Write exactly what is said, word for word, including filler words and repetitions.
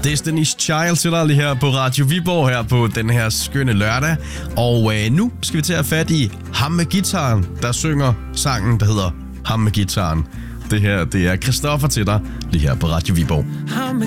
Destiny's Child til dig lige her på Radio Viborg her på den her skønne lørdag. Og øh, nu skal vi til at have fat i ham med gitaren, der synger sangen, der hedder Ham med gitaren. Det her, det er Christoffer til dig lige her på Radio Viborg.